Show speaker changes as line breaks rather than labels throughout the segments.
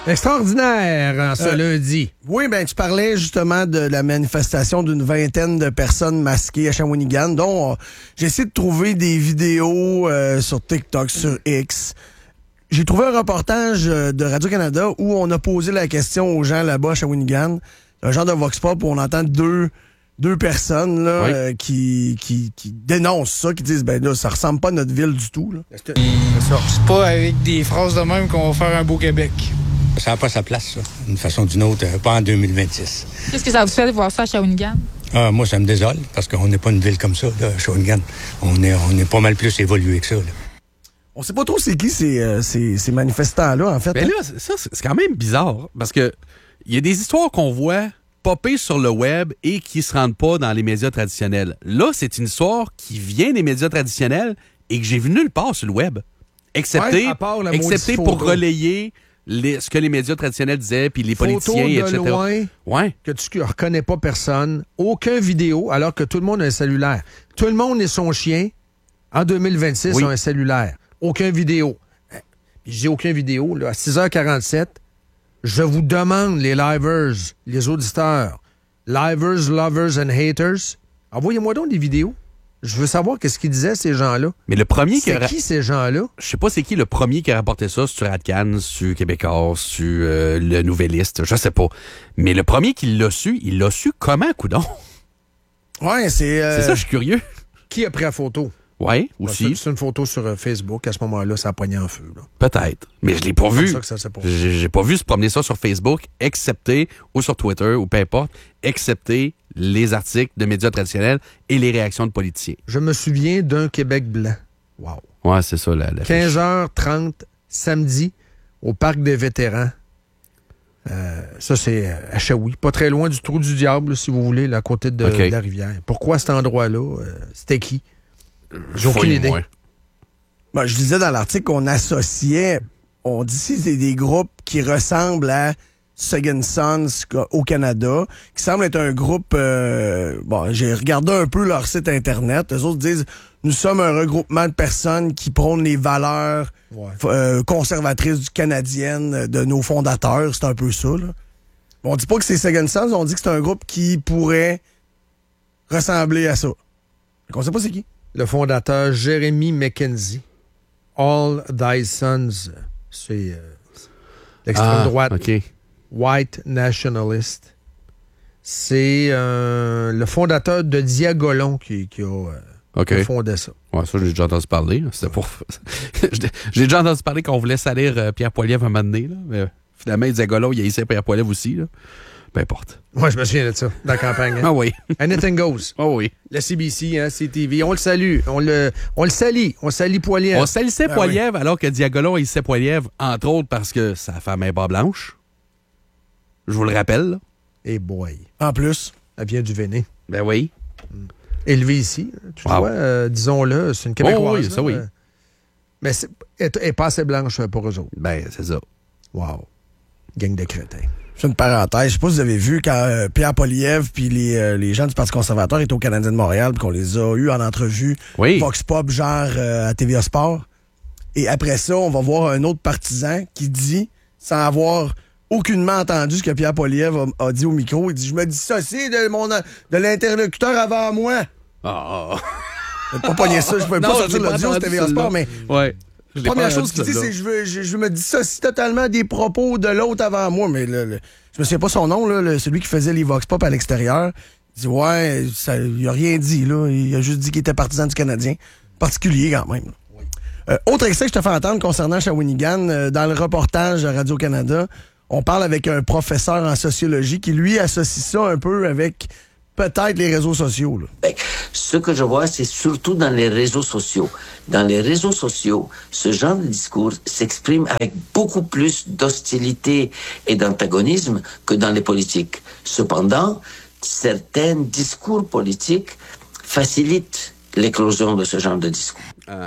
Extraordinaire, ce lundi.
Oui, ben tu parlais justement de la manifestation d'une vingtaine de personnes masquées à Shawinigan, dont j'ai essayé de trouver des vidéos sur TikTok, sur X. J'ai trouvé un reportage de Radio-Canada où on a posé la question aux gens là-bas à Shawinigan, un genre de vox pop où on entend deux personnes là, qui dénoncent ça, qui disent ben là, ça ressemble pas à notre ville du tout. Là.
C'est pas avec des phrases de même qu'on va faire un beau Québec.
Ça n'a pas sa place, ça, d'une façon ou d'une autre, pas en 2026.
Qu'est-ce que ça vous fait de voir ça à Shawinigan?
Moi, ça me désole, parce qu'on n'est pas une ville comme ça, là, Shawinigan. On est pas mal plus évolué que ça. Là.
On sait pas trop c'est qui ces manifestants-là, en fait.
Ben là, ça, c'est quand même bizarre, parce que il y a des histoires qu'on voit popper sur le web et qui se rendent pas dans les médias traditionnels. Là, c'est une histoire qui vient des médias traditionnels et que j'ai vu nulle part sur le web. Excepté pour relayer ce que les médias traditionnels disaient, puis les politiciens, etc.
Loin, que tu ne reconnais pas personne, aucun vidéo, alors que tout le monde a un cellulaire. Tout le monde et son chien, en 2026, ont un cellulaire. Aucun vidéo. Puis je dis aucun vidéo, là, à 6h47, je vous demande, les livers, les auditeurs, livers, lovers and haters, envoyez-moi donc des vidéos. Je veux savoir qu'est-ce qu'ils disaient, ces gens-là.
Mais le premier
qui ces gens-là?
Je sais pas c'est qui le premier qui a rapporté ça sur Radcan, sur Québécois, sur le Nouvelliste, je sais pas. Mais le premier qui l'a su, il l'a su comment, coudon?
Ouais, c'est
ça, je suis curieux.
Qui a pris la photo?
Oui, aussi.
C'est une photo sur Facebook. À ce moment-là, ça a pogné en feu. Là.
Peut-être. Mais je l'ai pas vu.
J'ai
J'ai pas vu se promener ça sur Facebook, excepté, ou sur Twitter, ou peu importe, excepté les articles de médias traditionnels et les réactions de politiciens.
Je me souviens d'un Québec blanc. Wow.
Ouais, c'est ça. La
15h30, samedi, au Parc des vétérans. Ça, c'est à Shawi. Pas très loin du Trou du Diable, si vous voulez, là, à côté de la rivière. Pourquoi cet endroit-là? C'était qui? J'ai aucune idée.
Ben, je disais dans l'article qu'on associait, on dit que c'est des groupes qui ressemblent à Second Sons au Canada, qui semble être un groupe... j'ai regardé un peu leur site Internet. Eux autres disent, nous sommes un regroupement de personnes qui prônent les valeurs conservatrices canadiennes de nos fondateurs. C'est un peu ça, là. On dit pas que c'est Second Sons, on dit que c'est un groupe qui pourrait ressembler à ça. On sait pas c'est qui.
Le fondateur Jeremy McKenzie. All Thy Sons. C'est l'extrême droite.
OK.
White nationalist. C'est le fondateur de Diagolon qui a fondé ça.
Ouais, ça, j'ai déjà entendu parler. J'ai déjà entendu parler qu'on voulait salir Pierre Poilievre un moment donné. Là, mais finalement, Diagolon, il a essayé Pierre Poilievre aussi. Là. Peu importe.
Moi, je me souviens de ça, dans la campagne. Hein?
Ah oui.
Anything goes.
Ah oui.
La CBC, hein, CTV, on le salue. On le salit. On salit Poilievre.
On salissait Poilievre alors que Diagolon, il sait Poilievre, entre autres parce que sa femme est pas blanche. Je vous le rappelle. Là.
Et boy.
En plus.
Elle vient du Véné.
Ben oui.
Élevée ici. Tu vois, disons-le, c'est une Québécoise.
Oh, oui, ça oui.
Mais elle n'est pas assez blanche pour eux autres.
Ben, c'est ça.
Wow. Gang de crétins.
C'est une parenthèse. Je sais pas si vous avez vu quand Pierre Poilievre puis les gens du Parti conservateur étaient au Canadien de Montréal puis qu'on les a eus en entrevue.
Oui.
Vox Pop, genre à TVA Sport. Et après ça, on va voir un autre partisan qui dit, sans avoir aucunement entendu ce que Pierre Poilievre a dit au micro, il dit « Je me dissocie de l'interlocuteur avant moi. » J'ai pas pogné ça. Je pouvais pas sortir l'audio sur TVA Sport, mais...
Ouais.
La première chose qu'il dit, c'est je me dissocie totalement des propos de l'autre avant moi. Mais je me souviens pas son nom, là, celui qui faisait les Vox Pop à l'extérieur. Il dit ouais, il a rien dit, là. Il a juste dit qu'il était partisan du Canadien. Particulier quand même. Autre extrait que je te fais entendre concernant Shawinigan, dans le reportage à Radio-Canada, on parle avec un professeur en sociologie qui, lui, associe ça un peu avec peut-être les réseaux sociaux. Là.
Ce que je vois, c'est surtout dans les réseaux sociaux. Dans les réseaux sociaux, ce genre de discours s'exprime avec beaucoup plus d'hostilité et d'antagonisme que dans les politiques. Cependant, certains discours politiques facilitent l'éclosion de ce genre de discours.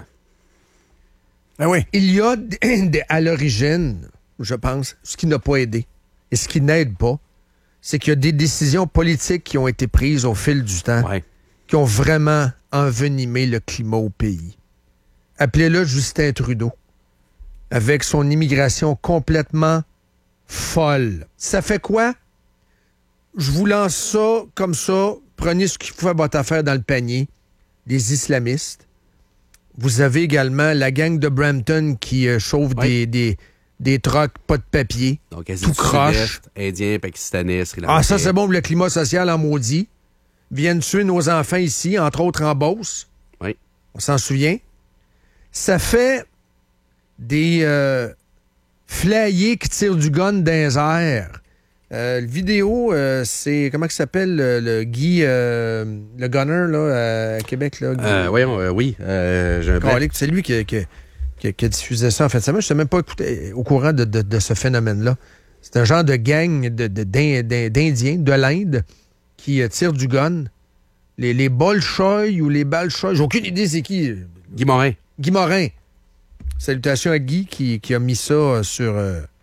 Ben oui.
Il y a à l'origine, je pense, ce qui n'a pas aidé et ce qui n'aide pas, c'est qu'il y a des décisions politiques qui ont été prises au fil du temps qui ont vraiment envenimé le climat au pays. Appelez-le Justin Trudeau, avec son immigration complètement folle. Ça fait quoi? Je vous lance ça comme ça. Prenez ce qu'il faut à votre affaire dans le panier. Les islamistes. Vous avez également la gang de Brampton qui chauffe des trucks pas de papier.
Donc, Asie
tout
du
croche.
Sud-Est, Indien, Pakistanais, Sri Lankais.
Ah, ça, c'est bon pour le climat social en maudit. Viennent tuer nos enfants ici, entre autres en Beauce.
Oui.
On s'en souvient. Ça fait des flyers qui tirent du gun dans les airs. Le vidéo, c'est... Comment il s'appelle? Le Guy... le gunner, là, à Québec, là. Guy.
Oui. J'ai un blanc.
C'est lui qui a diffusé ça en fait. Ça, moi, je ne sais même pas au courant de ce phénomène-là. C'est un genre de gang d'Indiens de l'Inde qui tirent du gun. Les Bolshoï ou les Balshoï, j'ai aucune idée c'est qui.
Guy Morin.
Guy Morin. Salutations à Guy qui a mis ça sur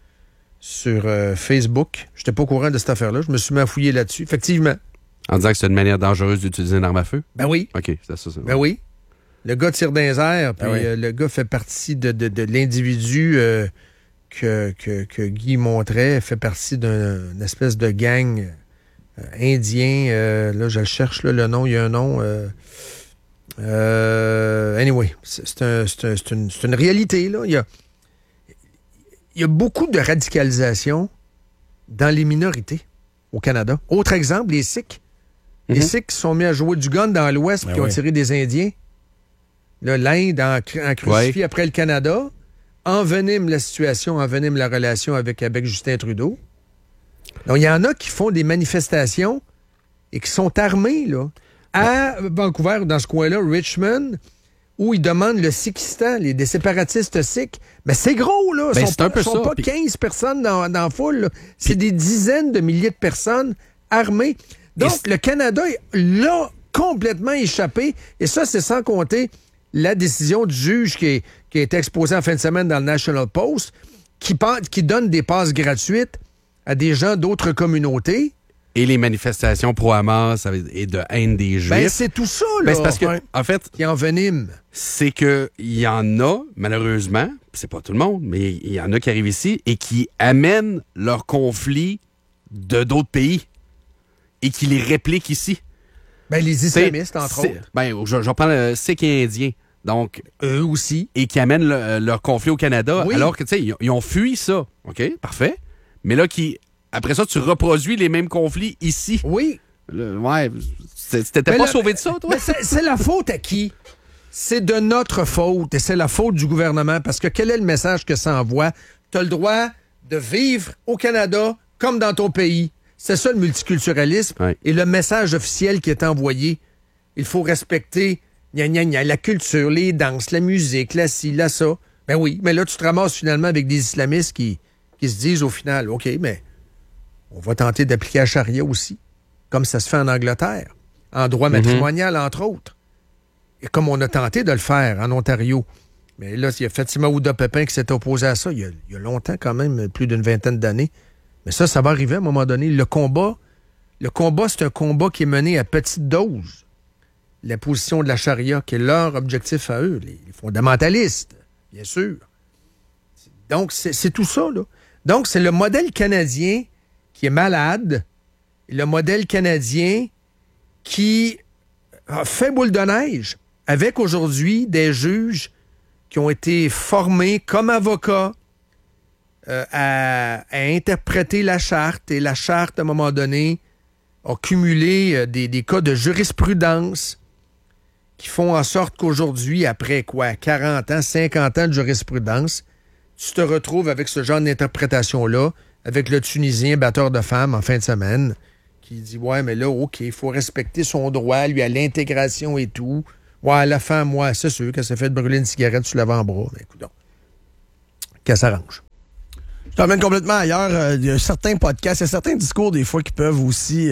Facebook. Je n'étais pas au courant de cette affaire-là. Je me suis mis à fouiller là-dessus. Effectivement.
En disant que c'est une manière dangereuse d'utiliser une arme à feu?
Ben oui.
OK, c'est ça.
Ben oui. Le gars tire dans les airs, puis le gars fait partie de l'individu que Guy montrait, fait partie d'une espèce de gang indien. Là, je le cherche, là, le nom, il y a un nom. Anyway, c'est une réalité, là. Il y a beaucoup de radicalisation dans les minorités au Canada. Autre exemple, les Sikhs. Les Sikhs sont mis à jouer du gun dans l'Ouest puis qui ont tiré des Indiens. Là, l'Inde en crucifie après le Canada, envenime la situation, envenime la relation avec Justin Trudeau. Donc, il y en a qui font des manifestations et qui sont armés, là, à Vancouver, dans ce coin-là, Richmond, où ils demandent le Sikhistan, des séparatistes sikhs. Mais c'est gros, là.
Ben,
Ils ne sont pas 15 personnes dans la foule, là. C'est des dizaines de milliers de personnes armées. Donc, le Canada l'a complètement échappé. Et ça, c'est sans compter la décision du juge qui a été exposée en fin de semaine dans le National Post, qui donne des passes gratuites à des gens d'autres communautés.
Et les manifestations pro-Hamas et de haine des Juifs.
Ben, c'est tout ça, là.
Ben, c'est parce que, en fait,
qui envenime.
C'est qu'il y en a, malheureusement, c'est pas tout le monde, mais il y en a qui arrivent ici et qui amènent leurs conflits de d'autres pays et qui les répliquent ici.
Ben, les islamistes, entre autres.
Ben, je reprends le Sikh et Indien. Donc,
eux aussi.
Et qui amènent leur conflit au Canada.
Oui.
Alors que, tu sais, ils ont fui ça. OK, parfait. Mais là, après ça, tu reproduis les mêmes conflits ici.
Oui.
T'étais pas sauvé de ça, toi?
C'est la faute à qui? C'est de notre faute et c'est la faute du gouvernement parce que quel est le message que ça envoie? Tu as le droit de vivre au Canada comme dans ton pays. C'est ça le multiculturalisme et le message officiel qui est envoyé. Il faut respecter la culture, les danses, la musique, la ci, la ça. Ben oui, mais là, tu te ramasses finalement avec des islamistes qui se disent au final, OK, mais on va tenter d'appliquer la charia aussi, comme ça se fait en Angleterre, en droit matrimonial, entre autres. Et comme on a tenté de le faire en Ontario. Mais là, il y a Fatima Ouda-Pépin qui s'est opposé à ça il y a longtemps quand même, plus d'une vingtaine d'années. Mais ça va arriver à un moment donné. Le combat, c'est un combat qui est mené à petite dose. La position de la charia, qui est leur objectif à eux, les fondamentalistes, bien sûr. Donc, c'est tout ça, là. Donc, c'est le modèle canadien qui est malade, le modèle canadien qui a fait boule de neige, avec aujourd'hui des juges qui ont été formés comme avocats à interpréter la charte. Et la charte, à un moment donné, a cumulé des cas de jurisprudence qui font en sorte qu'aujourd'hui, après 40 ans, 50 ans de jurisprudence, tu te retrouves avec ce genre d'interprétation-là, avec le Tunisien batteur de femmes en fin de semaine, qui dit « Ouais, mais là, OK, il faut respecter son droit, lui, à l'intégration et tout. Ouais, la femme, moi, c'est sûr qu'elle s'est fait brûler une cigarette sur l'avant-bras. Mais écoute donc, qu'elle s'arrange. »
Je t'emmène complètement ailleurs. Il y a certains podcasts, il y a certains discours, des fois, qui peuvent aussi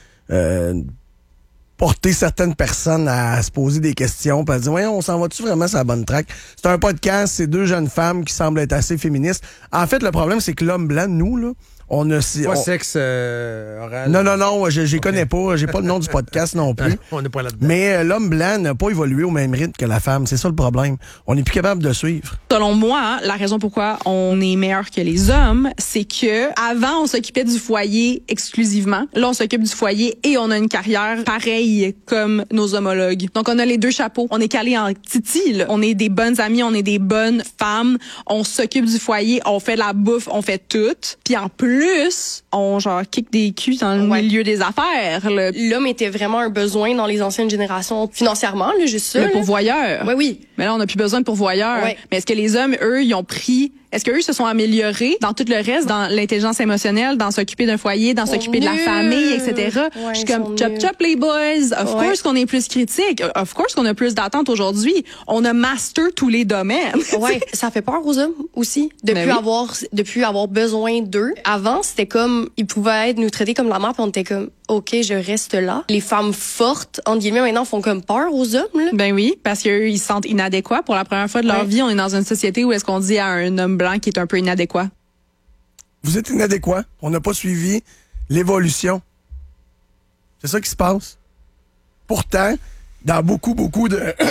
porter certaines personnes à se poser des questions, puis à dire, voyons, on s'en va-tu vraiment sur la bonne track? C'est un podcast, c'est deux jeunes femmes qui semblent être assez féministes. En fait, le problème, c'est que l'homme blanc, nous, là, On a...
Pas sexe oral.
Non, je connais pas. J'ai pas le nom du podcast non plus.
On n'est pas là-dedans.
Mais l'homme blanc n'a pas évolué au même rythme que la femme. C'est ça le problème. On n'est plus capable de suivre.
Selon moi, la raison pourquoi on est meilleur que les hommes, c'est que avant on s'occupait du foyer exclusivement. Là, on s'occupe du foyer et on a une carrière pareille comme nos homologues. Donc, on a les deux chapeaux. On est calés en titi, là. On est des bonnes amies, on est des bonnes femmes. On s'occupe du foyer, on fait la bouffe, on fait tout. Puis en plus, on genre kick des culs dans le milieu des affaires. Là.
L'homme était vraiment un besoin dans les anciennes générations financièrement, là, juste ça.
Le pourvoyeur.
Oui.
Mais là, on n'a plus besoin de pourvoyeur.
Ouais.
Mais est-ce que les hommes, eux, ils ont pris... Est-ce qu'eux se sont améliorés dans tout le reste, dans l'intelligence émotionnelle, dans s'occuper d'un foyer, dans s'occuper de la famille, etc.?
Ouais,
Je suis comme, chop chop les boys. Of course qu'on est plus critique. Of course qu'on a plus d'attentes aujourd'hui. On a master tous les domaines.
Ouais, ça fait peur aux hommes aussi de plus avoir besoin d'eux. Avant, c'était comme ils pouvaient nous traiter comme la mère, puis on était comme OK, je reste là. Les femmes fortes, entre guillemets, maintenant font comme peur aux hommes. Là.
Ben oui, parce qu'eux, ils se sentent inadéquats. Pour la première fois de leur vie, on est dans une société où est-ce qu'on dit à un homme blanc qui est un peu inadéquat.
Vous êtes inadéquat. On n'a pas suivi l'évolution. C'est ça qui se passe. Pourtant, dans beaucoup de beaucoup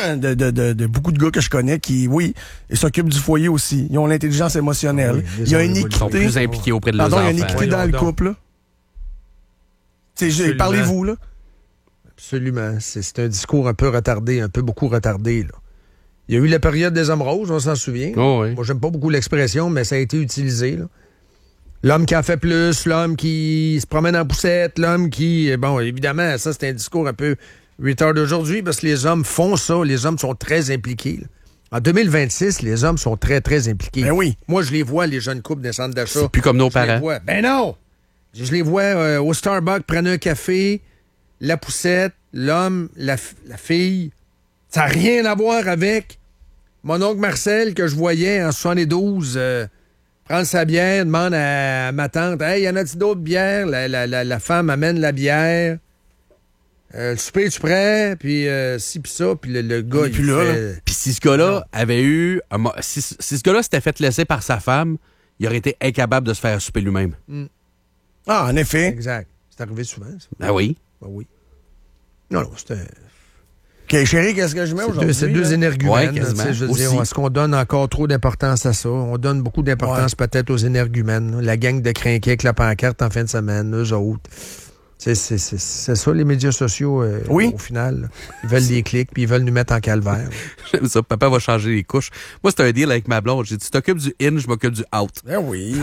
de gars que je connais qui, oui, ils s'occupent du foyer aussi. Ils ont l'intelligence émotionnelle.
Oui,
il y a une
Ils sont
équité.
plus impliqués auprès de leurs enfants.
Il y a une équité dans le couple, là. Parlez-vous, là.
Absolument. C'est un discours un peu retardé, beaucoup retardé, là. Il y a eu la période des hommes roses, on s'en souvient.
Oh oui.
Moi, j'aime pas beaucoup l'expression, mais ça a été utilisé, là. L'homme qui en fait plus, l'homme qui se promène en poussette, l'homme qui... Bon, évidemment, ça, c'est un discours un peu retard d'aujourd'hui, parce que les hommes font ça. Les hommes sont très impliqués, là. En 2026, les hommes sont très, très impliqués.
Ben oui.
Moi, je les vois, les jeunes couples des centres d'achat.
C'est plus comme nos
Je les
parents.
vois. Ben non! Je les vois au Starbucks prendre un café, la poussette, l'homme, la fille. Ça n'a rien à voir avec mon oncle Marcel que je voyais en 72 prendre sa bière, demande à ma tante « Hey, y en a-t-il d'autres bières? » La femme amène la bière. Le souper, tu prêt? Puis ci, puis ça. Puis le gars, il fait...
Puis si ce gars-là avait eu... Si ce gars-là s'était fait laisser par sa femme, il aurait été incapable de se faire souper lui-même.
Ah, en effet.
Exact. C'est arrivé souvent, ça.
Ben oui.
Ben oui. Non, c'était...
OK, chérie, qu'est-ce que je mets aujourd'hui?
C'est deux énergumènes.
Ouais,
là,
quasiment.
je veux
Aussi.
dire, est-ce qu'on donne encore trop d'importance à ça? On donne beaucoup d'importance peut-être aux énergumènes. Là. La gang de crinqués avec la pancarte en fin de semaine, eux autres. C'est ça, les médias sociaux, au final. Là. Ils veulent des clics, puis ils veulent nous mettre en calvaire.
J'aime ça. Papa va changer les couches. Moi, c'est un deal avec ma blonde. J'ai dit, tu t'occupes du in, je m'occupe du out.
Ben oui.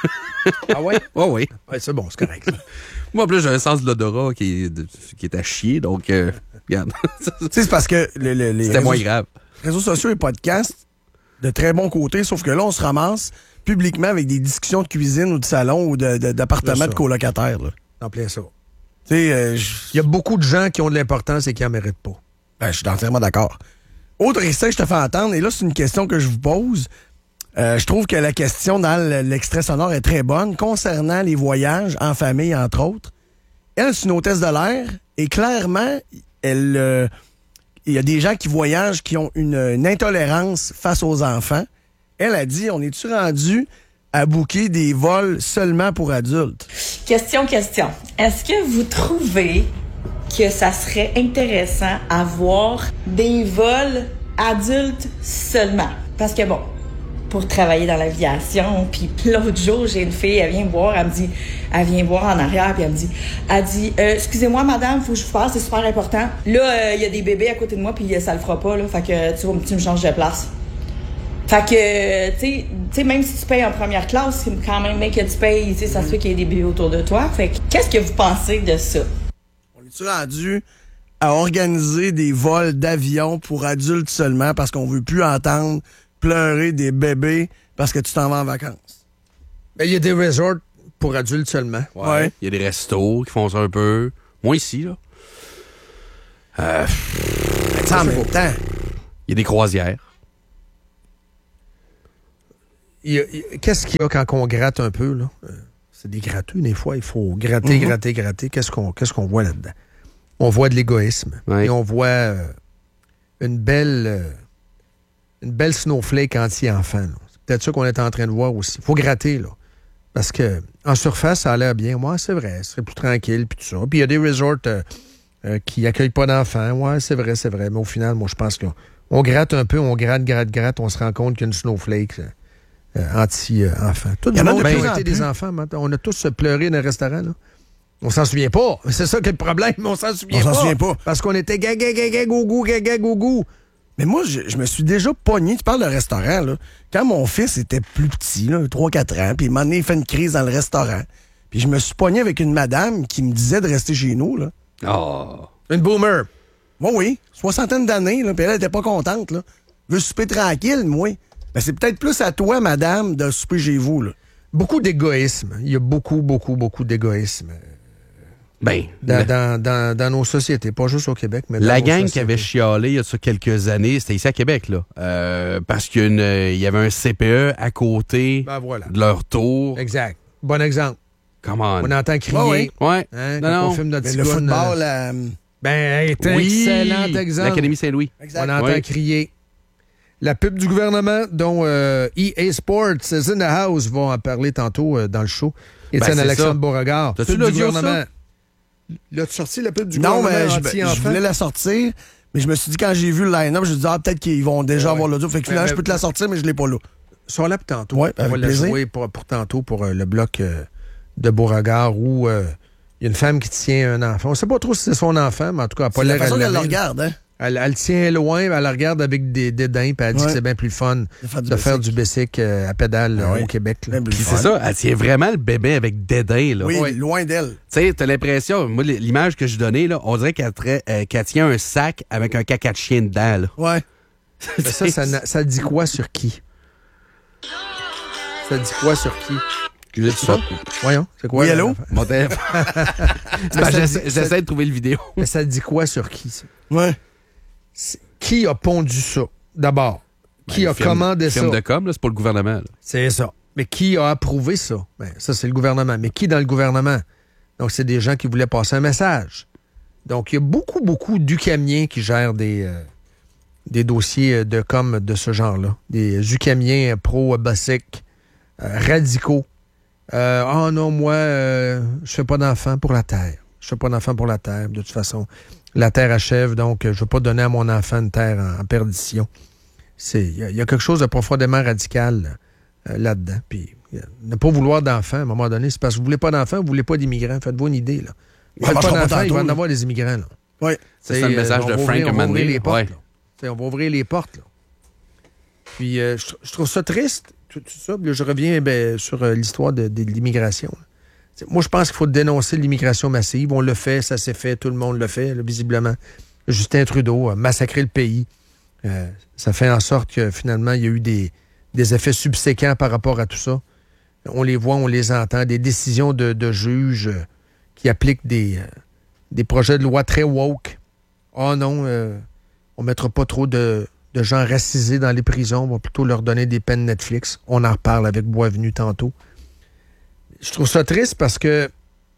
Ah ouais?
Oh oui.
Ouais, c'est bon, c'est correct.
Moi, en plus, j'ai un sens de l'odorat qui est à chier, donc, regarde.
C'est parce que les
C'était moins grave.
réseaux sociaux et podcasts, de très bons côtés, sauf que là, on se ramasse publiquement avec des discussions de cuisine ou de salon ou d'appartement de colocataires. Là.
En plein ça.
Tu sais,
Il y a beaucoup de gens qui ont de l'importance et qui n'en méritent pas.
ben, je suis entièrement d'accord. Autre extrait que je te fais entendre, et là, c'est une question que je vous pose. Je trouve que la question dans l'extrait sonore est très bonne concernant les voyages en famille, entre autres. Elle, c'est une hôtesse de l'air, et clairement, il y a des gens qui voyagent qui ont une intolérance face aux enfants. Elle a dit, on est-tu rendu à booker des vols seulement pour adultes?
Question. Est-ce que vous trouvez que ça serait intéressant à voir des vols adultes seulement? Parce que bon, pour travailler dans l'aviation, puis l'autre jour, j'ai une fille, elle vient me voir, elle vient me voir en arrière, puis elle dit, excusez-moi madame, faut que je vous parle, c'est super important. Là, il y a des bébés à côté de moi, puis ça le fera pas, là, fait que tu me changes de place. Fait que, tu sais, même si tu payes en première classe, c'est quand même bien que tu payes, tu sais, ça se fait qu'il y ait des bébés autour de toi. Fait que, qu'est-ce que vous pensez de ça?
On est-tu rendu à organiser des vols d'avion pour adultes seulement parce qu'on veut plus entendre pleurer des bébés parce que tu t'en vas en vacances?
Ben, il y a des resorts pour adultes seulement.
Ouais.
Il y a des restos qui font ça un peu. Moi, ici, là.
En même temps.
Il y a des croisières.
Qu'est-ce qu'il y a quand on gratte un peu, là? C'est des gratteux, des fois. Il faut gratter. Qu'est-ce qu'on voit là-dedans? On voit de l'égoïsme.
Ouais.
Et on voit une belle snowflake anti-enfant. Là. C'est peut-être ça qu'on est en train de voir aussi. Il faut gratter, là. Parce que en surface, ça a l'air bien. Ouais, c'est vrai, ce serait plus tranquille, puis tout ça. Puis il y a des resorts qui accueillent pas d'enfants. Ouais, c'est vrai. Mais au final, moi, je pense qu'on gratte un peu, on gratte, on se rend compte qu'il y a une snowflake anti-enfant. Tout le monde a été des enfants. Maintenant. On a tous pleuré dans un restaurant, là. On s'en souvient pas. C'est ça qui est le problème, mais on s'en souvient pas. Parce qu'on était gaga, gougou.
Mais moi, je me suis déjà pogné. Tu parles de restaurant, là. Quand mon fils était plus petit, là, 3-4 ans, puis il m'a donné, il fait une crise dans le restaurant. Puis je me suis pogné avec une madame qui me disait de rester chez nous, là.
Oh.
Une boomer.
Oui. 60 d'années, là. Puis elle était pas contente, là. Veut souper tranquille, moi. Ben, c'est peut-être plus à toi, madame, de souper chez vous, là.
Beaucoup d'égoïsme. Il y a beaucoup d'égoïsme. Dans nos sociétés, pas juste au Québec, mais dans
la
nos
gang
sociétés.
qui avait chialé il y a ça quelques années, c'était ici à Québec, là. Parce qu'il y avait un CPE à côté de leur tour.
Exact. Bon exemple.
Come on.
On entend crier.
Ouais.
Hein,
Non.
on filme notre
le football,
excellent exemple.
L'Académie Saint-Louis.
Exact. On entend crier. La pub du gouvernement, dont EA Sports is in the house, vont en parler tantôt dans le show. Étienne Alexandre Beauregard.
T'as-tu l'audio, ça?
L'as-tu sorti, la pub du
non,
gouvernement?
mais je voulais la sortir, mais je me suis dit, quand j'ai vu le line-up, je me suis dit, peut-être qu'ils vont déjà avoir l'audio. Fait que finalement, je peux te la sortir, mais je l'ai pas là.
Sur là pour tantôt.
Oui,
on va la jouer pour tantôt, pour le bloc de Beauregard, où il y a une femme qui tient un enfant. On ne sait pas trop si c'est son enfant, mais en tout cas, elle n'a pas l'air.
C'est la façon qu'elle le regarde, hein?
Elle tient loin, elle la regarde avec des dédains, puis elle dit que c'est bien plus fun de faire du basic à pédale au Québec.
Puis c'est ça, elle tient vraiment le bébé avec dédain. Là.
Oui, loin d'elle.
Tu sais, t'as l'impression, moi, l'image que je donnais, là, on dirait qu'elle tient un sac avec un caca de chien dedans. Là.
Ouais.
Ça dit quoi sur qui? Ça dit quoi sur qui?
J'ai dit ça?
Voyons, c'est quoi?
Oui, allô?
J'essaie de trouver le vidéo.
Mais ça dit quoi sur qui, ça?
Ouais.
Qui a pondu ça, d'abord? Qui a commandé ça?
Firme de com, là, c'est pas le gouvernement. Là.
C'est ça. Mais qui a approuvé ça? Ben, ça, c'est le gouvernement. Mais qui dans le gouvernement? Donc, c'est des gens qui voulaient passer un message. Donc, il y a beaucoup d'UQAMiens qui gèrent des dossiers de com de ce genre-là. Des UQAMiens pro-basic, radicaux. Non, moi, je fais pas d'enfant pour la terre. Je fais pas d'enfant pour la terre. De toute façon, la terre achève, donc je veux pas donner à mon enfant une terre en perdition. Il y a quelque chose de profondément radical là-dedans. Puis, ne pas vouloir d'enfant, à un moment donné, c'est parce que vous voulez pas d'enfant, vous voulez pas d'immigrants. Faites-vous une idée, là. Vous faites pas d'enfant, il va en avoir des immigrants, là.
Oui.
C'est ça le message de Frank
on va ouvrir les portes,
ouais.
là. On va ouvrir les portes, là. Puis, je trouve ça triste, tout ça. Puis là, je reviens sur l'histoire de l'immigration. Moi, je pense qu'il faut dénoncer l'immigration massive. On le fait, ça s'est fait, tout le monde le fait, là, visiblement. Justin Trudeau a massacré le pays. Ça fait en sorte que, finalement, il y a eu des effets subséquents par rapport à tout ça. On les voit, on les entend. Des décisions de juges qui appliquent des projets de loi très woke. Oh non, on ne mettra pas trop de gens racisés dans les prisons. On va plutôt leur donner des peines Netflix. On en reparle avec Boisvenu tantôt. Je trouve ça triste parce que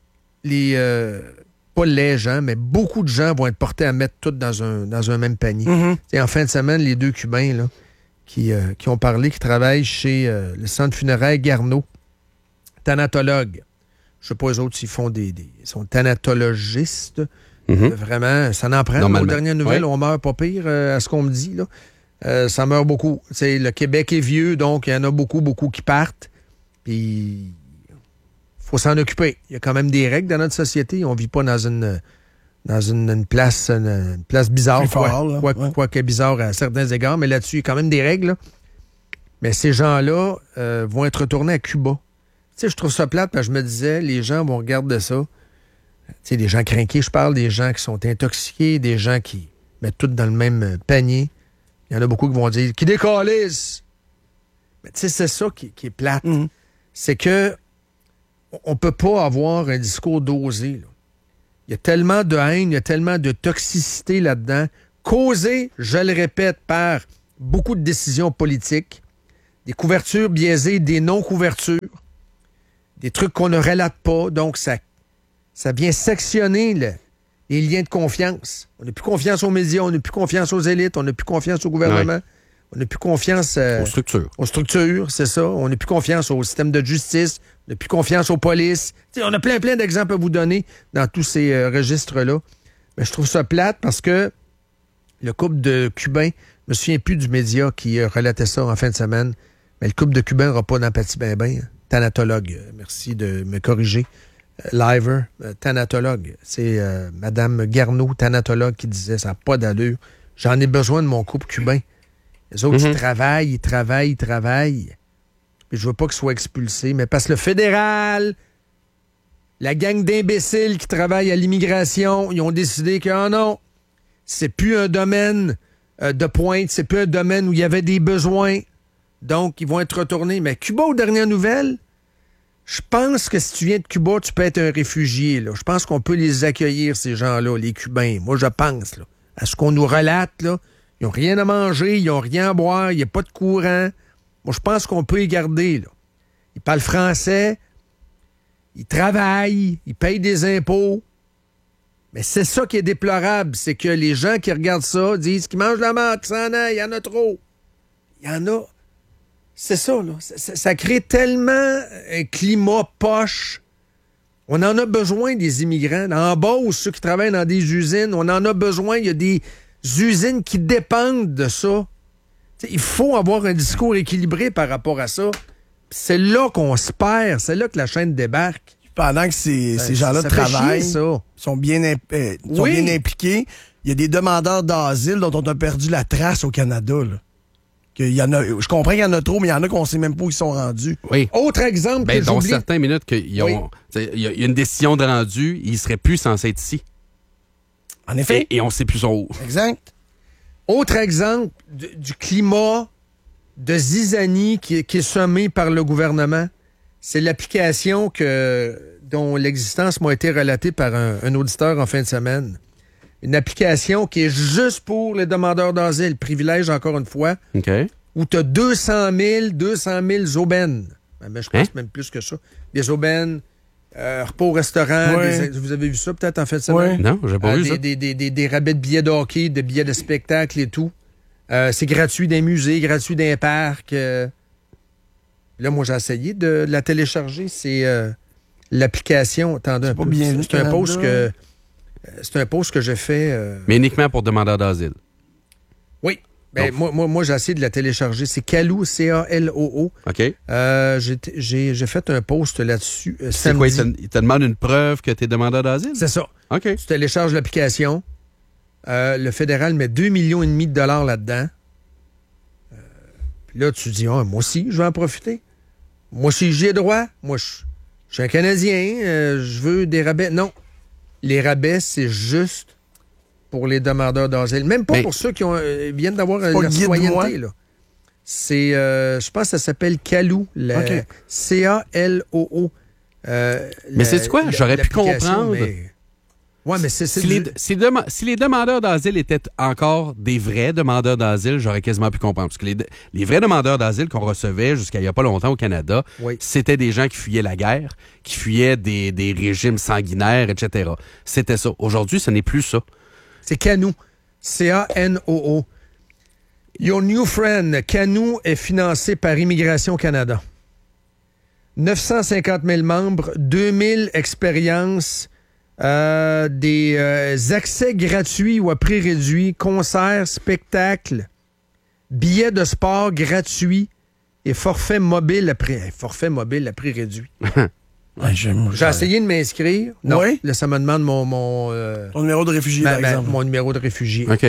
pas les gens, mais beaucoup de gens vont être portés à mettre tout dans un même panier. Mm-hmm. En fin de semaine, les deux Cubains là, qui ont parlé, qui travaillent chez le centre funéraire Garneau, thanatologues. Je sais pas eux autres s'ils font ils sont thanatologistes. Mm-hmm. Vraiment, ça n'en prend. Aux dernières nouvelles, on meurt pas pire à ce qu'on me dit. Là. Ça meurt beaucoup. Le Québec est vieux, donc il y en a beaucoup qui partent. Puis faut s'en occuper. Il y a quand même des règles dans notre société. On vit pas dans une place bizarre. Quoi que bizarre à certains égards, mais là-dessus, il y a quand même des règles. Là. Mais ces gens-là vont être retournés à Cuba. Tu sais, je trouve ça plate parce que je me disais, les gens vont regarder ça. Tu sais, des gens crinqués, je parle, des gens qui sont intoxiqués, des gens qui mettent tout dans le même panier. Il y en a beaucoup qui vont dire « qui décalissent ». Mais tu sais, c'est ça qui est plate. Mm-hmm. C'est que on peut pas avoir un discours dosé. Là. Il y a tellement de haine, il y a tellement de toxicité là-dedans, causée, je le répète, par beaucoup de décisions politiques, des couvertures biaisées, des non-couvertures, des trucs qu'on ne relate pas. Donc, ça vient sectionner les liens de confiance. On n'a plus confiance aux médias, on n'a plus confiance aux élites, on n'a plus confiance au gouvernement, on n'a plus confiance
aux structures.
Aux structures, c'est ça. On n'a plus confiance au système de justice, n'a plus confiance aux polices. T'sais, on a plein d'exemples à vous donner dans tous ces registres-là. Mais je trouve ça plate parce que le couple de Cubains, je me souviens plus du média qui relatait ça en fin de semaine, mais le couple de Cubains n'aura pas d'empathie ben. Thanatologue, merci de me corriger. Liver, thanatologue. C'est Madame Garneau, thanatologue, qui disait ça n'a pas d'allure. J'en ai besoin de mon couple cubain. Les autres, ils travaillent. Puis je veux pas qu'ils soient expulsés, mais parce que le fédéral, la gang d'imbéciles qui travaillent à l'immigration, ils ont décidé que, oh non, c'est plus un domaine de pointe, c'est plus un domaine où il y avait des besoins. Donc, ils vont être retournés. Mais Cuba, aux dernières nouvelles, je pense que si tu viens de Cuba, tu peux être un réfugié. Là. Je pense qu'on peut les accueillir, ces gens-là, les Cubains. Moi, je pense, là, à ce qu'on nous relate, là, ils n'ont rien à manger, ils n'ont rien à boire, il n'y a pas de courant. Moi, je pense qu'on peut les garder. Là. Ils parlent français, ils travaillent, ils payent des impôts. Mais c'est ça qui est déplorable, c'est que les gens qui regardent ça disent qu'ils mangent la merde, qu'ils s'en aillent, il y en a trop. Il y en a. C'est ça, là. Ça crée tellement un climat poche. On en a besoin des immigrants. En Beauce, ceux qui travaillent dans des usines, on en a besoin. Il y a des usines qui dépendent de ça. T'sais, il faut avoir un discours équilibré par rapport à ça. Puis c'est là qu'on se perd. C'est là que la chaîne débarque.
Pendant que ces gens-là travaillent, sont bien impliqués, il y a des demandeurs d'asile dont on a perdu la trace au Canada. Là. Il y en a, je comprends qu'il y en a trop, mais il y en a qu'on ne sait même pas où ils sont rendus.
Oui.
Autre exemple que
dans
j'oublie.
certaines minutes, il y a une décision de rendu, ils ne seraient plus censés être ici.
En effet.
Et on ne sait plus où.
Exact.
Autre exemple du climat de zizanie qui est sommé par le gouvernement, c'est l'application dont l'existence m'a été relatée par un auditeur en fin de semaine. Une application qui est juste pour les demandeurs d'asile. Privilège, encore une fois.
OK.
Où tu as 200 000 aubaines. Mais je pense même plus que ça. Des aubaines, repas au restaurant.
Ouais.
Vous avez vu ça peut-être en fin de semaine?
Ouais.
Non, j'ai pas vu ça.
Des rabais de billets de hockey, de billets de spectacle et tout. C'est gratuit d'un musée, gratuit d'un parc. Là, moi, j'ai essayé de la télécharger. C'est l'application. Attendez un peu. C'est un post que j'ai fait.
Mais uniquement pour demandeurs d'asile.
Oui. Ben, moi, j'ai essayé de la télécharger. C'est Caloo, C-A-L-O-O.
OK.
J'ai fait un post là-dessus.
C'est quoi? Il te demande une preuve que tu es demandeur d'asile?
C'est ça.
OK.
Tu télécharges l'application. Le fédéral met 2,5 millions de dollars là-dedans. Puis là, tu dis, moi aussi, je vais en profiter. Moi, si j'ai droit, moi, je suis un Canadien, je veux des rabais. Non. Les rabais, c'est juste pour les demandeurs d'asile. Même pas pour ceux qui viennent d'avoir la citoyenneté. Là. C'est, je pense que ça s'appelle Caloo.
Okay.
C-A-L-O-O.
Mais c'est quoi? J'aurais pu comprendre.
Ouais, mais
si les demandeurs d'asile étaient encore des vrais demandeurs d'asile, j'aurais quasiment pu comprendre. Parce que les vrais demandeurs d'asile qu'on recevait jusqu'à il n'y a pas longtemps au Canada, c'était des gens qui fuyaient la guerre, qui fuyaient des régimes sanguinaires, etc. C'était ça. Aujourd'hui, ce n'est plus ça.
C'est Canoo. C-A-N-O-O. Your New Friend. Canoo est financé par Immigration Canada. 950 000 membres, 2000 expériences, des accès gratuits ou à prix réduit, concerts, spectacles, billets de sport gratuits et forfait mobile à prix réduit. J'ai essayé de m'inscrire. Non, là, ça me demande
ton numéro de réfugié, par exemple.
Mon numéro de réfugié.
OK.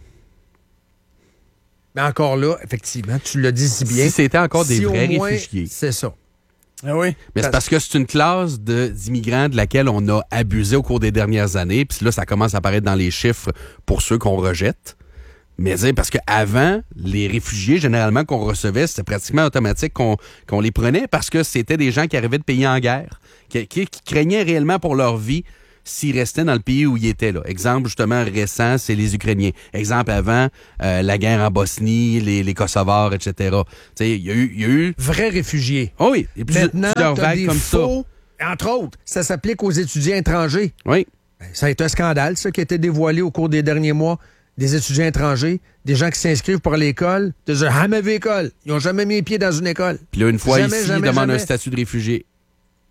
Mais encore là, effectivement, tu l'as dit si bien.
Si c'était encore des vrais réfugiés.
C'est ça.
Ah oui.
Mais c'est parce que c'est une classe d'immigrants de laquelle on a abusé au cours des dernières années. Puis là, ça commence à apparaître dans les chiffres pour ceux qu'on rejette. Mais parce qu'avant, les réfugiés, généralement, qu'on recevait, c'était pratiquement automatique qu'on les prenait parce que c'était des gens qui arrivaient de pays en guerre, qui craignaient réellement pour leur vie s'ils restaient dans le pays où ils étaient. Là. Exemple, justement, récent, c'est les Ukrainiens. Exemple, avant, la guerre en Bosnie, les Kosovars, etc. Il y a eu...
Vrais réfugiés.
Oh oui, il y a plusieurs vagues comme
faux, ça. Entre autres, ça s'applique aux étudiants étrangers.
Oui.
Ça a été un scandale, ça, qui a été dévoilé au cours des derniers mois. Des étudiants étrangers, des gens qui s'inscrivent pour l'école, ils n'ont jamais vu l'école. Ils n'ont jamais mis les pieds dans une école.
Puis là, une fois ici, ils demandent un statut de réfugié.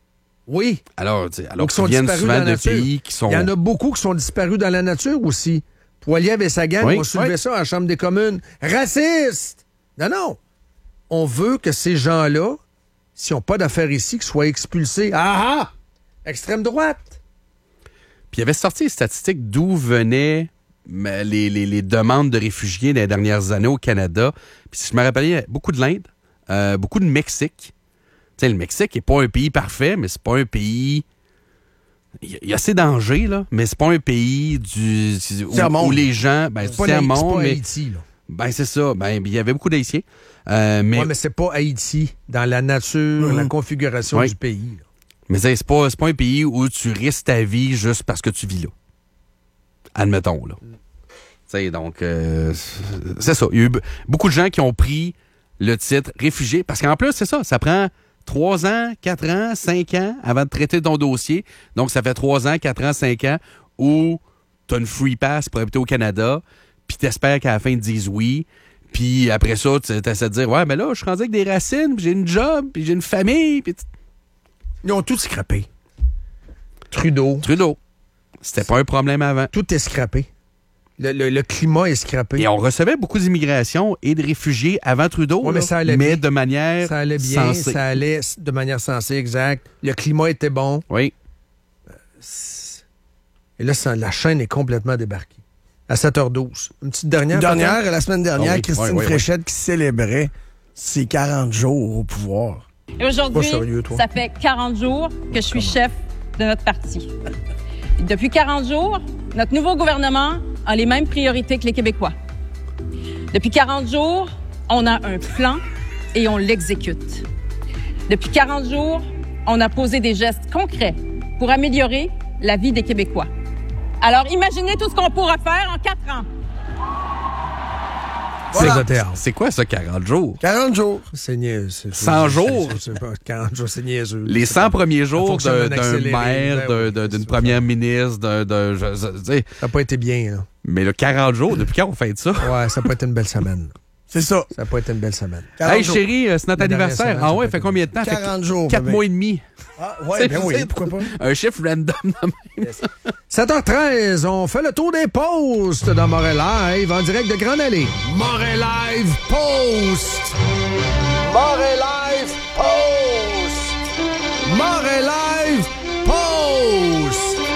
Oui.
Alors
qui
qu'ils
sont
viennent
disparus
souvent
dans la
de
nature.
pays qui sont...
Il y en a beaucoup qui sont disparus dans la nature aussi. Poilievre et sa gang ont soulevé ça à la Chambre des communes. Raciste! Non. On veut que ces gens-là, s'ils n'ont pas d'affaires ici, qu'ils soient expulsés. Ah! Extrême droite!
Puis il avait sorti les statistiques d'où venaient les demandes de réfugiés dans les dernières années au Canada. Puis si je me rappelle, il y a beaucoup de l'Inde, beaucoup de Mexique. Tu sais, le Mexique n'est pas un pays parfait, mais c'est pas un pays... Il y a assez dangers, là, mais c'est pas un pays où les gens...
c'est pas Haïti, là.
Ben, c'est ça. Ben, il y avait beaucoup d'Haïtiens.
Mais c'est pas Haïti dans la nature, la configuration du pays. Là.
Mais c'est pas un pays où tu risques ta vie juste parce que tu vis là. Admettons, là. T'sais, donc, c'est ça. Il y a eu beaucoup de gens qui ont pris le titre réfugié. Parce qu'en plus, c'est ça. Ça prend 3 ans, 4 ans, 5 ans avant de traiter ton dossier. Donc, ça fait 3 ans, 4 ans, 5 ans où tu as une free pass pour habiter au Canada. Puis t'espères qu'à la fin, ils te disent oui. Puis après ça, tu essaies de dire, ouais, mais là, je suis rendu avec des racines, puis j'ai une job, puis j'ai une famille. Puis
ils ont tout scrappé. Trudeau.
C'était pas un problème avant.
Tout est scrappé. Le climat est scrappé.
Et on recevait beaucoup d'immigration et de réfugiés avant Trudeau,
mais ça allait bien.
De manière
ça allait bien,
sensée.
ça allait de manière sensée, exact. Le climat était bon.
Oui.
Et là, la chaîne est complètement débarquée. À 7h12. Une petite dernière.
La semaine dernière, Christine
Fréchette
qui célébrait ses 40 jours au pouvoir.
Et aujourd'hui, ça fait 40 jours que je suis chef de notre parti. Depuis 40 jours, notre nouveau gouvernement a les mêmes priorités que les Québécois. Depuis 40 jours, on a un plan et on l'exécute. Depuis 40 jours, on a posé des gestes concrets pour améliorer la vie des Québécois. Alors, imaginez tout ce qu'on pourra faire en 4 ans.
Voilà.
C'est quoi ça, 40 jours?
40 jours.
C'est niaiseux.
100 jours?
40 jours, c'est niaiseux.
Les 100 premiers jours d'un maire,
ben
d'une première ministre,
ça n'a pas été bien, là.
Mais le 40 jours, depuis quand on fait ça?
Ouais, ça n'a pas été une belle semaine.
C'est ça.
Ça n'a pas été une belle semaine.
Hey, chérie, c'est notre anniversaire. Ah ouais, fait combien de temps?
40 jours.
4 mois et demi.
Ah, ouais, ben oui, pourquoi pas?
Un chiffre random de même.
Yes. 7h13, on fait le tour des posts dans Montréal Live en direct de Grande Allée. Montréal Live Post! Montréal Live Post! Montréal Live Post!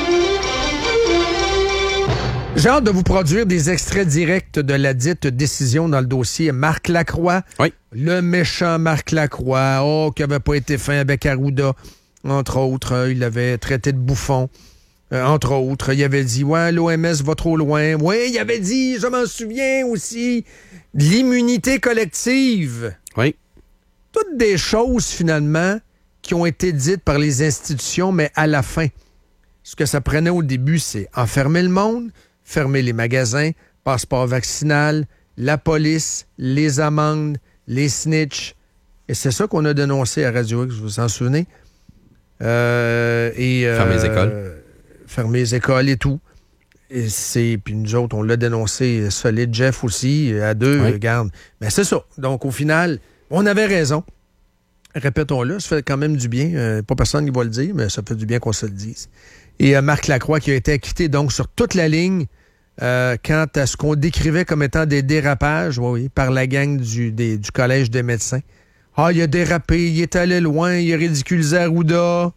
J'ai hâte de vous produire des extraits directs de la dite décision dans le dossier Marc Lacroix.
Oui.
Le méchant Marc Lacroix, qui n'avait pas été fin avec Arruda, entre autres. Il l'avait traité de bouffon, entre autres. Il avait dit, ouais, l'OMS va trop loin. Oui, il avait dit, je m'en souviens aussi, l'immunité collective.
Oui.
Toutes des choses, finalement, qui ont été dites par les institutions, mais à la fin. Ce que ça prenait au début, c'est enfermer le monde, fermer les magasins, passeport vaccinal, la police, les amendes, les snitchs. Et c'est ça qu'on a dénoncé à Radio X, vous vous en souvenez?
Fermer les écoles.
Fermer les écoles et tout. Et puis nous autres, on l'a dénoncé solide. Jeff aussi, à deux, regarde. Mais c'est ça. Donc, au final, on avait raison. Répétons-le, ça fait quand même du bien. Pas personne qui va le dire, mais ça fait du bien qu'on se le dise. Et Marc Lacroix qui a été acquitté donc sur toute la ligne quant à ce qu'on décrivait comme étant des dérapages, par la gang du Collège des médecins. Ah, il a dérapé, il est allé loin, il a ridiculisé Arruda.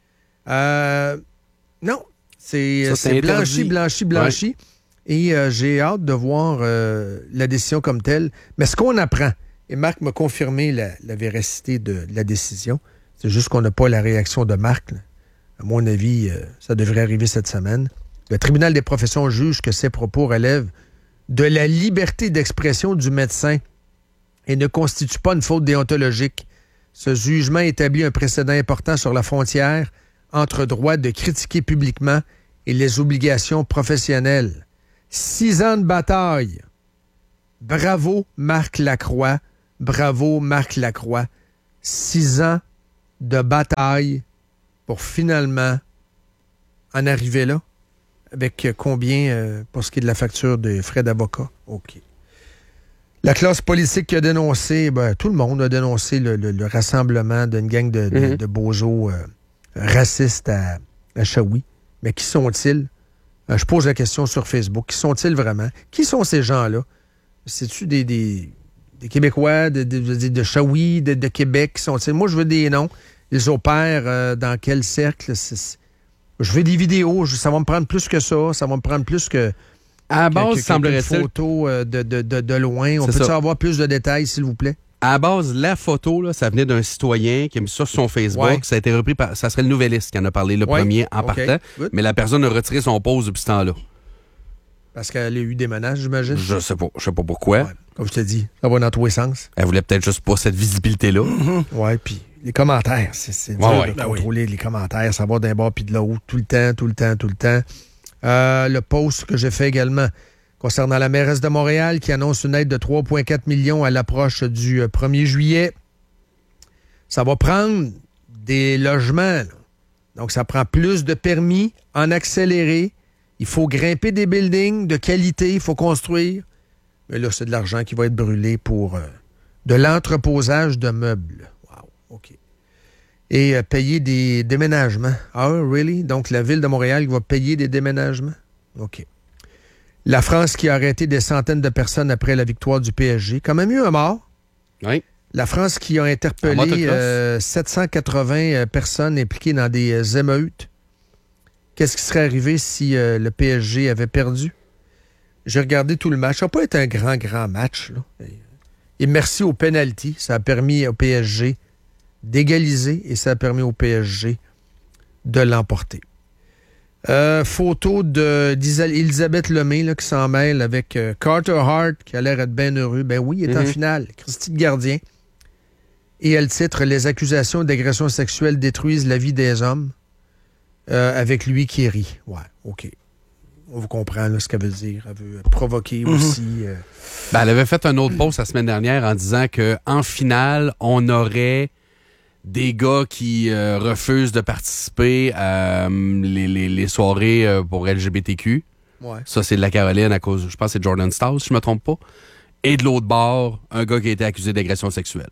Non, c'est blanchi. Ouais. Et j'ai hâte de voir la décision comme telle. Mais ce qu'on apprend, et Marc m'a confirmé la véracité de la décision, c'est juste qu'on n'a pas la réaction de Marc, là. À mon avis, ça devrait arriver cette semaine. Le tribunal des professions juge que ces propos relèvent de la liberté d'expression du médecin et ne constituent pas une faute déontologique. Ce jugement établit un précédent important sur la frontière entre droit de critiquer publiquement et les obligations professionnelles. 6 ans de bataille. Bravo, Marc Lacroix. Bravo, Marc Lacroix. 6 ans de bataille pour finalement en arriver là. Avec combien pour ce qui est de la facture des frais d'avocat? OK. La classe politique qui a dénoncé, tout le monde a dénoncé le rassemblement d'une gang de bozos racistes à Shawi. Mais qui sont-ils? Je pose la question sur Facebook. Qui sont-ils vraiment? Qui sont ces gens-là? C'est-tu des Québécois de Shawi, de Québec? Qui sont-ils? Moi, je veux des noms. Ils opèrent dans quel cercle? Je veux des vidéos. Ça va me prendre plus que ça. Ça va me prendre plus que...
À la base, semblerait-il...
Une photo de loin. On peut-tu avoir plus de détails, s'il vous plaît?
À la base, la photo, là, ça venait d'un citoyen qui a mis ça sur son Facebook.
Ouais.
Ça a été repris par... Ça serait le Nouvelliste qui en a parlé le premier en partant.
Good.
Mais la personne a retiré son post depuis ce temps-là.
Parce qu'elle a eu des menaces, j'imagine?
Je sais pas pourquoi.
Ouais. Comme je te dis, ça va dans tous les sens.
Elle voulait peut-être juste pas cette visibilité-là.
Oui, puis les commentaires, c'est dur de contrôler les commentaires. Ça va d'un bord puis de l'autre, tout le temps. Le post que j'ai fait également concernant la mairesse de Montréal qui annonce une aide de 3,4 millions à l'approche du 1er juillet. Ça va prendre des logements. Là. Donc, ça prend plus de permis en accéléré. Il faut grimper des buildings de qualité, il faut construire. Mais là, c'est de l'argent qui va être brûlé pour de l'entreposage de meubles. Wow, OK. Et payer des déménagements. Ah, really? Donc, la Ville de Montréal va payer des déménagements? OK. La France qui a arrêté des centaines de personnes après la victoire du PSG. Quand même eu un mort.
Oui.
La France qui a interpellé 780 personnes impliquées dans des émeutes. Qu'est-ce qui serait arrivé si le PSG avait perdu? J'ai regardé tout le match. Ça n'a pas été un grand match. Là. Et merci au penalty. Ça a permis au PSG d'égaliser et ça a permis au PSG de l'emporter. Photo d'Elisabeth Lemay là, qui s'en mêle avec Carter Hart qui a l'air d'être bien heureux. Ben oui, il est en finale. Christy de Gardien. Et elle titre « Les accusations d'agression sexuelle détruisent la vie des hommes ». Avec lui qui rit. Ouais, OK. On vous comprend là, ce qu'elle veut dire. Elle veut provoquer aussi.
Elle avait fait un autre post la semaine dernière en disant qu'en finale, on aurait des gars qui refusent de participer à les soirées pour LGBTQ.
Ouais.
Ça, c'est de la Caroline à cause, je pense que c'est Jordan Stars, si je me trompe pas. Et de l'autre bord, un gars qui a été accusé d'agression sexuelle.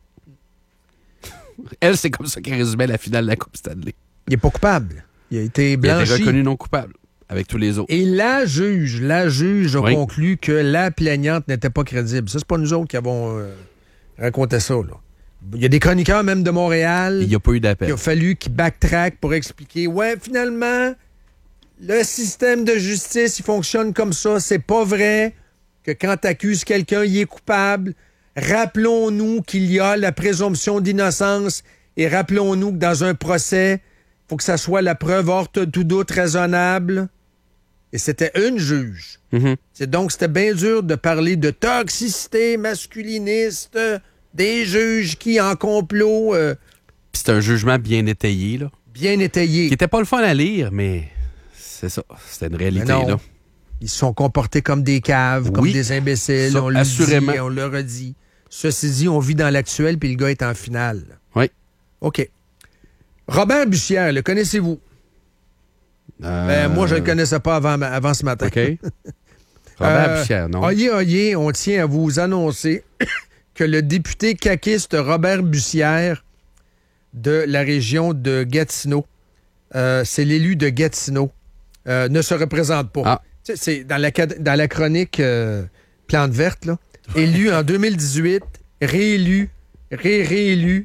Elle, c'est comme ça qu'elle résumait la finale de la Coupe Stanley.
Il n'est pas coupable. Il a été blanchi.
Il a été reconnu non coupable avec tous les autres.
Et la juge a conclu que la plaignante n'était pas crédible. Ça, c'est pas nous autres qui avons raconté ça. Là. Il y a des chroniqueurs même de Montréal.
Il n'y a pas eu d'appel.
Il a fallu qu'ils backtrack pour expliquer. Ouais, finalement, le système de justice, il fonctionne comme ça. C'est pas vrai que quand tu accuses quelqu'un, il est coupable. Rappelons-nous qu'il y a la présomption d'innocence et rappelons-nous que dans un procès, il faut que ça soit la preuve hors tout doute raisonnable. Et c'était une juge. Donc, c'était bien dur de parler de toxicité masculiniste, des juges qui, en complot...
Puis c'est un jugement bien étayé, là.
Bien étayé.
Qui était pas le fun à lire, mais c'est ça. C'était une réalité, là.
Ils se sont comportés comme des caves, comme des imbéciles.
Ça,
on le
assurément.
dit, on le redit. Ceci dit, on vit dans l'actuel, puis le gars est en finale.
Oui.
OK. Robert Bussière, le connaissez-vous? Moi, je ne le connaissais pas avant ce matin.
OK. Robert Bussière, non?
Oyez, on tient à vous annoncer que le député caquiste Robert Bussière de la région de Gatineau, c'est l'élu de Gatineau, ne se représente pas.
Ah.
C'est dans la chronique Plante verte, là. Élu en 2018, réélu. Lui,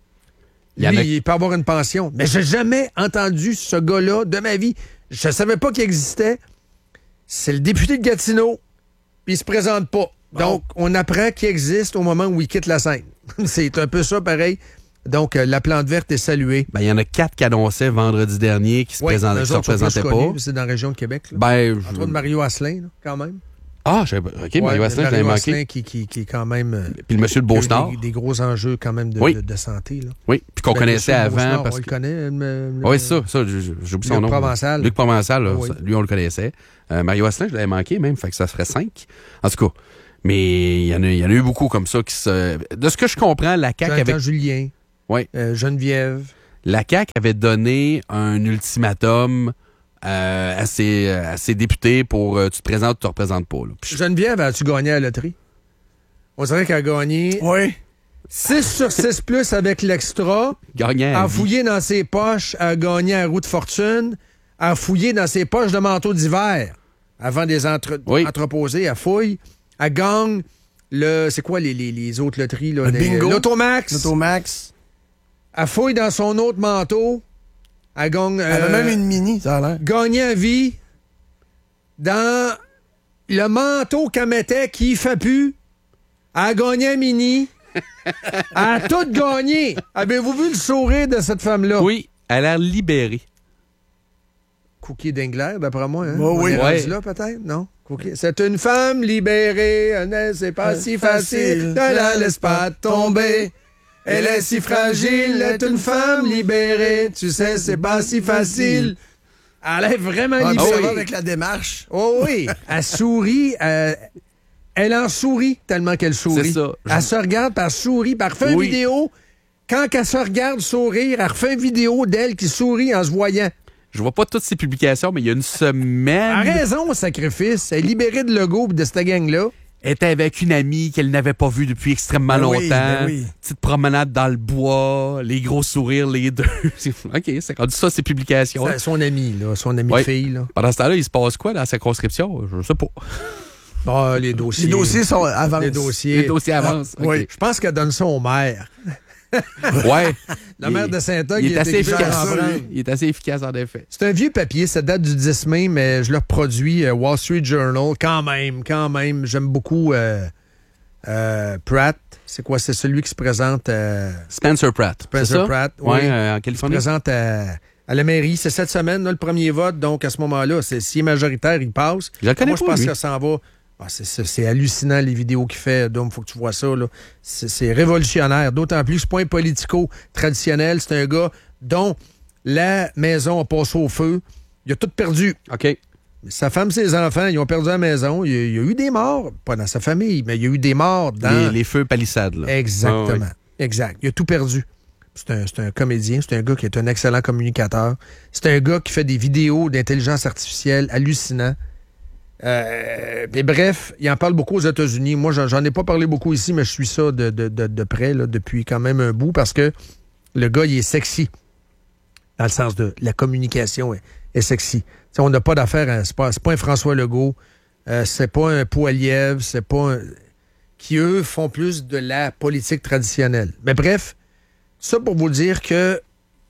il peut avoir une pension. Mais j'ai jamais entendu ce gars-là de ma vie. Je savais pas qu'il existait. C'est le député de Gatineau, puis il se présente pas. Donc, on apprend qu'il existe au moment où il quitte la scène. C'est un peu ça, pareil. Donc, la Plante verte est saluée.
Il y en a 4 qui annonçaient vendredi dernier qui se représentaient pas.
C'est dans la région de Québec. Là. Entre autres, Mario Asselin, là, quand même.
Ah, OK, Mario Asselin, je l'avais manqué.
Qui est quand même...
Puis le monsieur de Beaucenard.
Des gros enjeux quand même de santé. Là.
Oui, puis qu'on connaissait avant.
On le connaît.
Oui, ça, j'oublie son nom. Luc Provençal, là, lui, on le connaissait. Mario Asselin, je l'avais manqué même, fait que ça serait 5. En tout cas, mais il y en a eu beaucoup comme ça qui se... De ce que je comprends, la CAQ avait...
Julien.
Oui.
Geneviève.
La CAQ avait donné un ultimatum à ses députés pour tu te présentes ou tu te représentes pas. Là.
Geneviève, as-tu gagné à la loterie? On dirait qu'elle a gagné.
Oui.
6 sur 6 plus avec l'extra.
Gagnant.
À fouiller dans ses poches, à gagner un roue de fortune. À fouiller dans ses poches de manteau d'hiver. Avant des entreposés, à fouille. À gagne c'est quoi les autres loteries? Là,
bingo.
L'Automax. À fouille dans son autre manteau. À gagne...
Elle a même une mini, ça a l'air.
Gagner à vie dans le manteau qu'elle mettait qui fait plus. À gagner un mini. À tout gagner. Avez-vous vu le sourire de cette femme-là?
Oui, elle a l'air libérée.
Cookie Dingler, d'après moi. Hein?
Oh, oui.
On est rendu là, peut-être? Non? Cookie. C'est une femme libérée. C'est pas si facile. Ne la laisse pas tomber. Elle est si fragile. Elle est une femme libérée. Tu sais, c'est pas si facile. Elle est vraiment libérée.
Ça va avec la démarche.
Oh oui. Elle sourit. Elle en sourit tellement qu'elle sourit.
C'est ça.
Elle se regarde, puis elle sourit, puis elle refait une vidéo. Quand elle se regarde sourire, elle refait une vidéo d'elle qui sourit en se voyant.
Je vois pas toutes ces publications, mais il y a une semaine...
Elle a raison, sacrifice. Elle est libérée de Legault et de cette gang-là.
Elle était avec une amie qu'elle n'avait pas vue depuis extrêmement longtemps. Petite promenade dans le bois, les gros sourires, les deux. OK, c'est rendu ça, ces publications.
C'est son amie, là, son amie fille. Là.
Pendant ce temps-là, il se passe quoi dans la circonscription? Je sais pas.
Ah, les dossiers.
Les dossiers sont avancés.
Les dossiers avancent.
Ah, oui. Je pense qu'elle donne ça au maire.
Ouais.
La maire de Saint-Eugue,
il est assez efficace. Il est assez efficace, en effet.
C'est un vieux papier, ça date du 10 mai, mais je le reproduis, Wall Street Journal. Quand même. J'aime beaucoup Pratt. C'est quoi? C'est celui qui se présente...
Spencer Pratt.
Spencer Pratt, oui.
En Californie.
Il se présente à la mairie. C'est cette semaine, là, le premier vote. Donc, à ce moment-là, s'il est majoritaire, il passe.
Je le connais
Moi, je
pas,
pense
lui.
que ça s'en va... Ah, c'est hallucinant, les vidéos qu'il fait. Donc, il faut que tu vois ça. Là. C'est révolutionnaire. D'autant plus, c'est pas un politico traditionnel. C'est un gars dont la maison a passé au feu. Il a tout perdu.
OK.
Sa femme, ses enfants, ils ont perdu la maison. Il y a eu des morts, pas dans sa famille, mais il y a eu des morts dans...
Les feux palissades, là.
Exactement.
Ah, oui.
Exact. Il a tout perdu. C'est un comédien. C'est un gars qui est un excellent communicateur. C'est un gars qui fait des vidéos d'intelligence artificielle hallucinants. Mais bref, il en parle beaucoup aux États-Unis. Moi, j'en ai pas parlé beaucoup ici, mais je suis ça de près là, depuis quand même un bout parce que le gars, il est sexy. Dans le sens de la communication est sexy. T'sais, on n'a pas d'affaire, c'est pas un François Legault, c'est pas un Poilievre, c'est pas un... qui, eux, font plus de la politique traditionnelle. Mais bref, ça pour vous dire que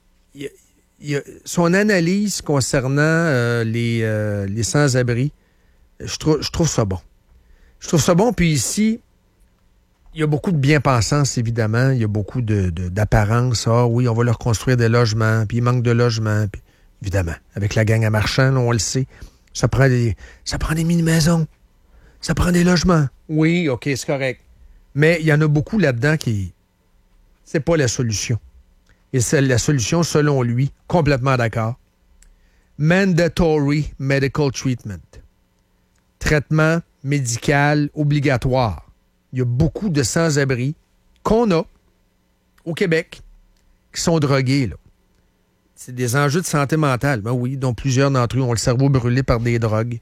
son analyse concernant les sans-abri, je trouve ça bon. Je trouve ça bon, puis ici, il y a beaucoup de bien-pensance, évidemment. Il y a beaucoup d'apparence. Ah oui, on va leur construire des logements, puis il manque de logements. Puis, évidemment, avec la gang à Marchand, on le sait, ça prend des mini-maisons. Ça prend des logements. Oui, OK, c'est correct. Mais il y en a beaucoup là-dedans qui... C'est pas la solution. Et c'est la solution, selon lui, complètement d'accord. Mandatory medical treatment. Traitement médical obligatoire. Il y a beaucoup de sans-abri qu'on a au Québec qui sont drogués. Là. C'est des enjeux de santé mentale. Ben oui, dont plusieurs d'entre eux ont le cerveau brûlé par des drogues.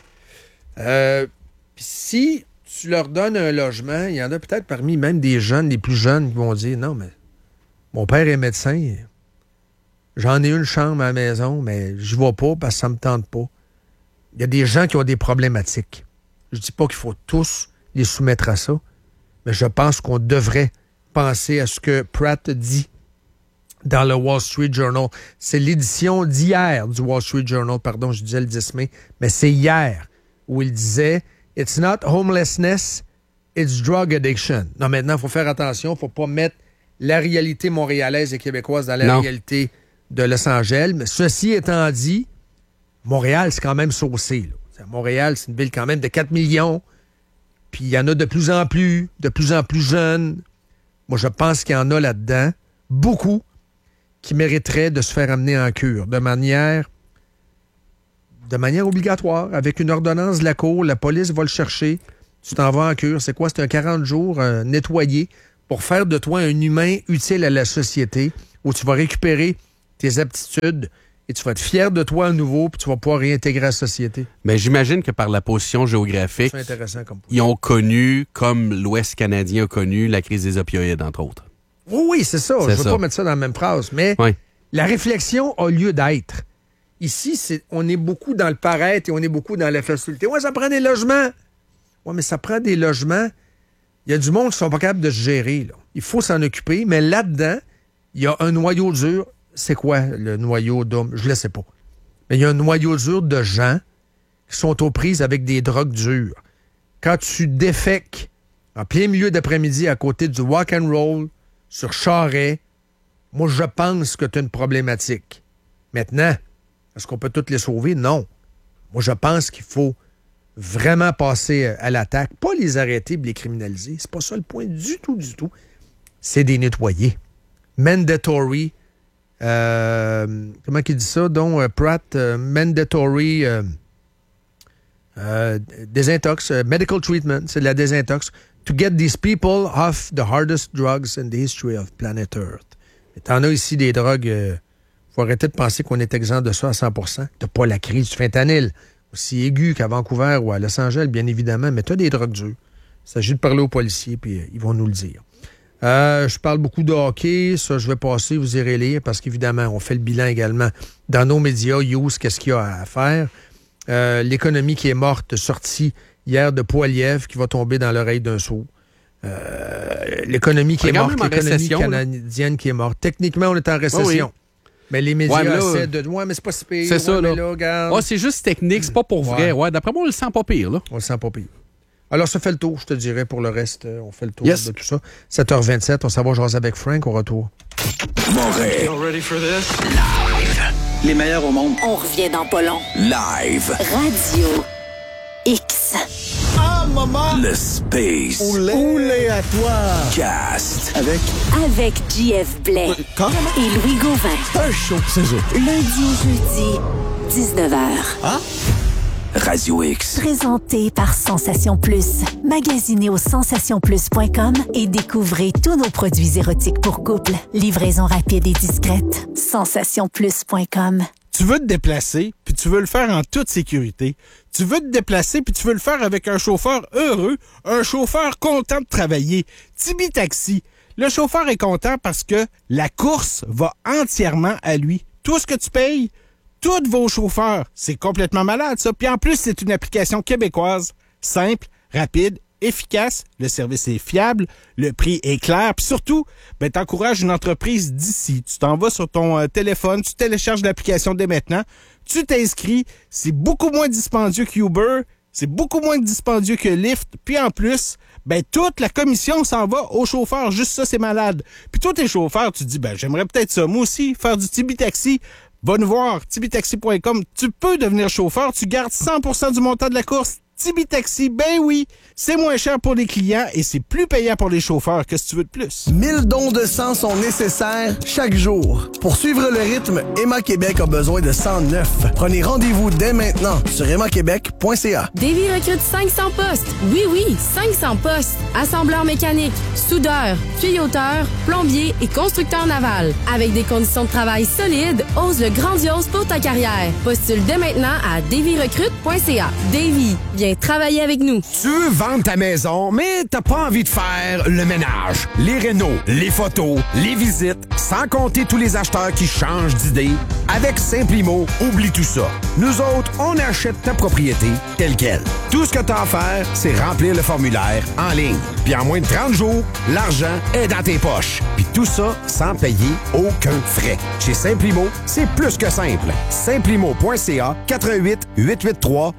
Si tu leur donnes un logement, il y en a peut-être parmi même des jeunes, les plus jeunes, qui vont dire « Non, mais mon père est médecin. J'en ai une chambre à la maison, mais je ne vais pas parce que ça ne me tente pas. » Il y a des gens qui ont des problématiques. Je dis pas qu'il faut tous les soumettre à ça, mais je pense qu'on devrait penser à ce que Pratt dit dans le Wall Street Journal. C'est l'édition d'hier du Wall Street Journal, pardon, je disais le 10 mai, mais c'est hier où il disait « It's not homelessness, it's drug addiction ». Non, maintenant, il faut faire attention, il ne faut pas mettre la réalité montréalaise et québécoise dans la réalité de Los Angeles. Mais ceci étant dit, Montréal, c'est quand même saucé, là. Montréal, c'est une ville quand même de 4 millions. Puis il y en a de plus en plus jeunes. Moi, je pense qu'il y en a là-dedans, beaucoup, qui mériteraient de se faire amener en cure de manière obligatoire, avec une ordonnance de la cour. La police va le chercher. Tu t'en vas en cure. C'est quoi? C'est un 40 jours nettoyé pour faire de toi un humain utile à la société où tu vas récupérer tes aptitudes et tu vas être fier de toi à nouveau, puis tu vas pouvoir réintégrer la société.
Mais j'imagine que par la position géographique,
c'est intéressant comme
ils ont connu, comme l'Ouest canadien a connu, la crise des opioïdes, entre autres.
Oui, c'est ça. Je ne veux pas mettre ça dans la même phrase, mais la réflexion a lieu d'être. Ici, on est beaucoup dans le paraître et on est beaucoup dans la facilité. Ouais, ça prend des logements. Ouais, mais ça prend des logements. Il y a du monde qui ne sont pas capables de se gérer. Là. Il faut s'en occuper, mais là-dedans, il y a un noyau dur. C'est quoi le noyau d'homme? Je ne le sais pas. Mais il y a un noyau dur de gens qui sont aux prises avec des drogues dures. Quand tu défèques en plein milieu d'après-midi à côté du rock and roll sur Charest, moi, je pense que tu as une problématique. Maintenant, est-ce qu'on peut toutes les sauver? Non. Moi, je pense qu'il faut vraiment passer à l'attaque. Pas les arrêter et les criminaliser. C'est pas ça le point du tout. C'est des nettoyer. Mandatory. Comment qu'il dit ça, donc, Pratt? Mandatory désintox. Medical treatment. C'est de la désintox. To get these people off the hardest drugs in the history of planet Earth. Et t'en as ici des drogues... faut arrêter de penser qu'on est exempt de ça à 100%. T'as pas la crise du fentanyl, aussi aiguë qu'à Vancouver ou à Los Angeles, bien évidemment, mais t'as des drogues dures. Il s'agit de parler aux policiers, puis ils vont nous le dire. Je parle beaucoup de hockey, ça je vais passer, vous irez lire, parce qu'évidemment, on fait le bilan également dans nos médias. Qu'est-ce qu'il y a à faire? L'économie qui est morte, sortie hier de Poilievre, qui va tomber dans l'oreille d'un sourd. L'économie qui est morte, l'économie canadienne qui est morte. Techniquement, on est en récession. Oui. Mais les médias essaient de... Ouais, mais c'est pas si pire.
C'est ça, là.
C'est
juste technique, c'est pas pour vrai. Ouais, d'après moi, on le sent pas pire, là.
On le sent pas pire. Alors, ça fait le tour, je te dirais, pour le reste. On fait le tour de tout ça. 7h27, on s'en va jaser avec Frank au retour.
Montréal.
You ready for this?
Live.
Les meilleurs au monde.
On revient dans pas long.
Live.
Radio X.
Ah, maman! Le Space.
Oulé à toi!
Cast.
Avec JF Blais. Et Louis Gauvin.
Un show, c'est ça.
Lundi au jeudi, 19h.
Ah? Radio X.
Présenté par Sensation Plus. Magasinez au sensationplus.com et découvrez tous nos produits érotiques pour couple. Livraison rapide et discrète. sensationplus.com.
Tu veux te déplacer, puis tu veux le faire en toute sécurité. Tu veux te déplacer, puis tu veux le faire avec un chauffeur heureux, un chauffeur content de travailler. Tibi Taxi. Le chauffeur est content parce que la course va entièrement à lui. Tout ce que tu payes, tous vos chauffeurs. C'est complètement malade, ça. Puis en plus, c'est une application québécoise, simple, rapide, efficace, le service est fiable, le prix est clair, puis surtout, t'encourages une entreprise d'ici. Tu t'en vas sur ton téléphone, tu télécharges l'application dès maintenant, tu t'inscris, c'est beaucoup moins dispendieux que Uber, c'est beaucoup moins dispendieux que Lyft, puis en plus, toute la commission s'en va aux chauffeurs, juste ça, c'est malade. Puis toi, tes chauffeurs, tu te dis, j'aimerais peut-être ça, moi aussi, faire du Tibi Taxi. Va nous voir, tibitaxi.com. Tu peux devenir chauffeur, tu gardes 100% du montant de la course. Tibi Taxi, oui, c'est moins cher pour les clients et c'est plus payant pour les chauffeurs. Qu'est-ce que tu veux de plus?
1000 dons de sang sont nécessaires chaque jour. Pour suivre le rythme, Emma Québec a besoin de 109. Prenez rendez-vous dès maintenant sur emmaquebec.ca.
Davy recrute 500 postes. Oui, 500 postes. Assembleur mécanique, soudeur, tuyauteur, plombier et constructeur naval. Avec des conditions de travail solides, ose le grandiose pour ta carrière. Postule dès maintenant à davyrecrute.ca. Davy, viens travailler avec nous.
Tu veux vendre ta maison, mais t'as pas envie de faire le ménage, les rénaux, les photos, les visites, sans compter tous les acheteurs qui changent d'idée. Avec Simplimo, oublie tout ça. Nous autres, on achète ta propriété telle quelle. Tout ce que t'as à faire, c'est remplir le formulaire en ligne. Puis en moins de 30 jours, l'argent est dans tes poches. Puis tout ça sans payer aucun frais. Chez Simplimo, c'est plus que simple. Simplimo.ca 88 883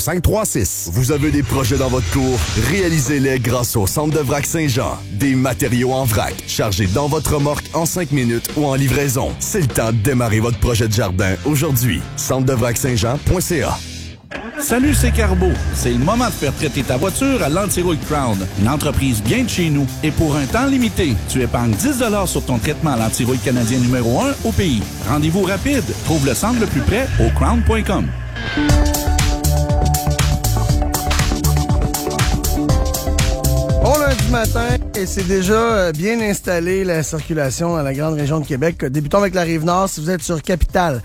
0536.
Vous avez des projets dans votre cour? Réalisez-les grâce au Centre de Vrac Saint-Jean. Des matériaux en vrac, chargés dans votre remorque en 5 minutes ou en livraison. C'est le temps de démarrer votre projet de jardin aujourd'hui. Centre-de-Vrac-Saint-Jean.ca.
Salut, c'est Carbo. C'est le moment de faire traiter ta voiture à l'Antirouille Crown, une entreprise bien de chez nous. Et pour un temps limité, tu épargnes 10 $ sur ton traitement à l'antirouille canadien numéro 1 au pays. Rendez-vous rapide. Trouve le centre le plus près au crown.com.
Bon lundi matin, et c'est déjà bien installé la circulation dans la grande région de Québec. Débutons avec la Rive-Nord. Si vous êtes sur Capitale,